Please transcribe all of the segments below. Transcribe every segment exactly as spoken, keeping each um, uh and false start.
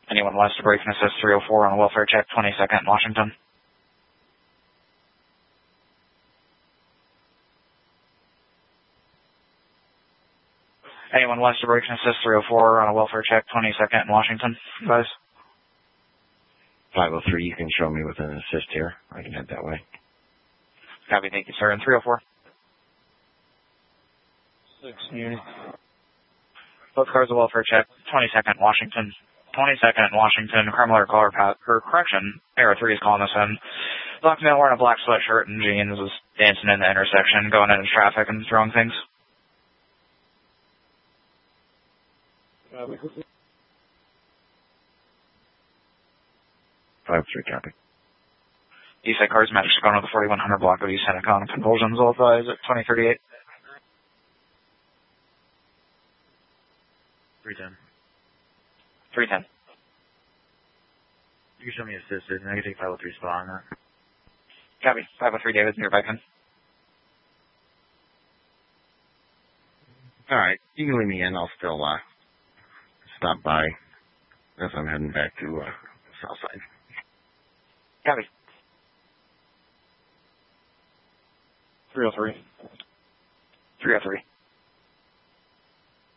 Anyone wants to break and assist three oh four on a welfare check, twenty-second, Washington. Anyone wants to break and assist three oh four on a welfare check, twenty-second, Washington, guys? five oh three, you can show me with an assist here. I can head that way. Copy, thank you, sir. And three oh four. Six unit. Both cars a welfare check, twenty-second, Washington. twenty-second, Washington, criminal or color path, or correction, Arrow three is calling us in. Black male wearing a black sweatshirt and jeans was dancing in the intersection, going into traffic and throwing things. five three, copy. Eastside cars match going to the forty-one hundred block of East Seneca. Convulsions will advise at twenty thirty-eight. three ten. three ten. You can show me assisted, and I can take five oh three spot on that. Copy. five oh three, David, nearby pin. Alright, you can leave me in. I'll still, uh, stop by as I'm heading back to, uh, south side. Copy. three oh three. three oh three.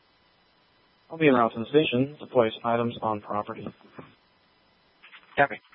I'll be en route to the station to place items on property. Copy.